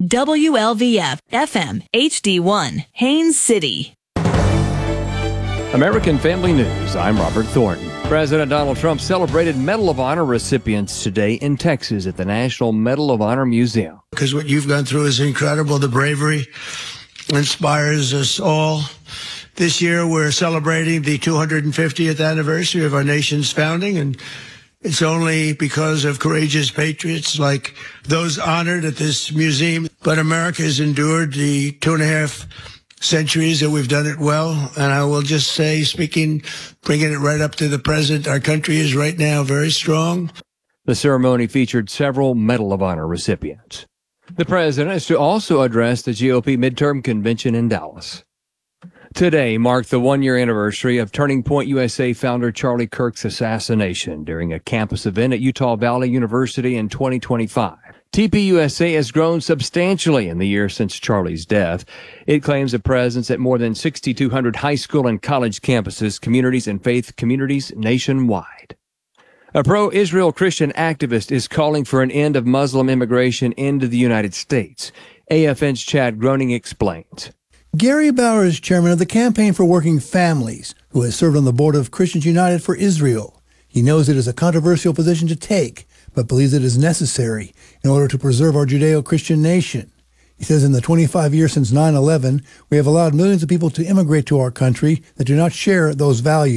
WLVF FM HD1, Haines City. American Family News, I'm Robert Thornton. President Donald Trump celebrated Medal of Honor recipients today in Texas at the National Medal of Honor Museum. Because what you've gone through is incredible. The bravery inspires us all. This year we're celebrating the 250th anniversary of our nation's founding, and it's only because of courageous patriots like those honored at this museum. But America has endured the 2.5 centuries that we've done it well. And I will just say, bringing it right up to the present, our country is right now very strong. The ceremony featured several Medal of Honor recipients. The president is to also address the GOP midterm convention in Dallas. Today marked the one-year anniversary of Turning Point USA founder Charlie Kirk's assassination during a campus event at Utah Valley University in 2025. TPUSA has grown substantially in the year since Charlie's death. It claims a presence at more than 6,200 high school and college campuses, communities, and faith communities nationwide. A pro-Israel Christian activist is calling for an end of Muslim immigration into the United States. AFN's Chad Groening explains. Gary Bauer is chairman of the Campaign for Working Families, who has served on the board of Christians United for Israel. He knows it is a controversial position to take, but believes it is necessary in order to preserve our Judeo-Christian nation. He says in the 25 years since 9/11, we have allowed millions of people to immigrate to our country that do not share those values.